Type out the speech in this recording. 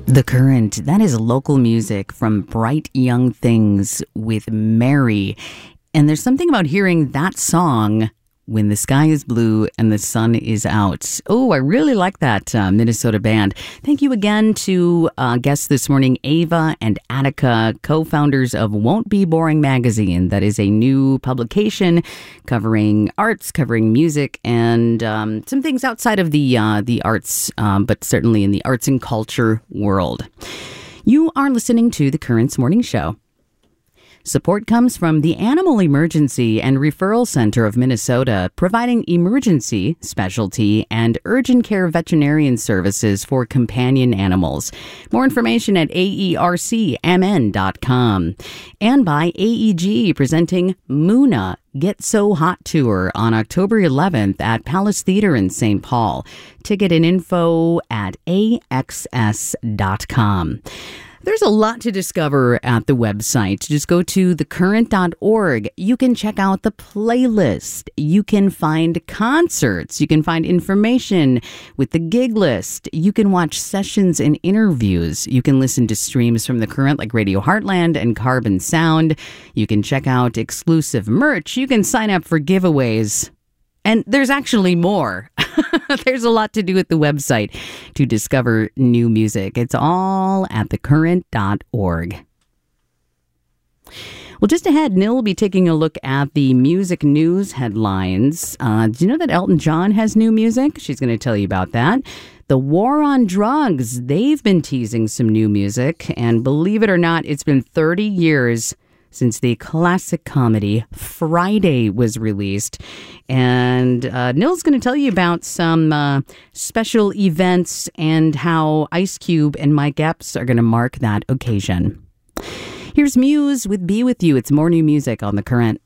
The Current, that is local music from Bright Young Things with Mary. And there's something about hearing that song when the sky is blue and the sun is out. Oh, I really like that Minnesota band. Thank you again to guests this morning, Ava and Attica, co-founders of Won't Be Boring magazine. That is a new publication covering arts, covering music, and some things outside of the arts, but certainly in the arts and culture world. You are listening to The Currents Morning Show. Support comes from the Animal Emergency and Referral Center of Minnesota, providing emergency, specialty, and urgent care veterinarian services for companion animals. More information at aercmn.com. And by AEG, presenting Muna Get So Hot Tour on October 11th at Palace Theater in St. Paul. Ticket and info at axs.com. There's a lot to discover at the website. Just go to thecurrent.org. You can check out the playlist. You can find concerts. You can find information with the gig list. You can watch sessions and interviews. You can listen to streams from The Current like Radio Heartland and Carbon Sound. You can check out exclusive merch. You can sign up for giveaways. And there's actually more. There's a lot to do at the website to discover new music. It's all at thecurrent.org. Well, just ahead, Neil will be taking a look at the music news headlines. Do you know that Elton John has new music? She's going to tell you about that. The War on Drugs, they've been teasing some new music. And believe it or not, it's been 30 years since the classic comedy Friday was released. And Nil's going to tell you about some special events and how Ice Cube and Mike Epps are going to mark that occasion. Here's Muse with Be With You. It's more new music on The Current.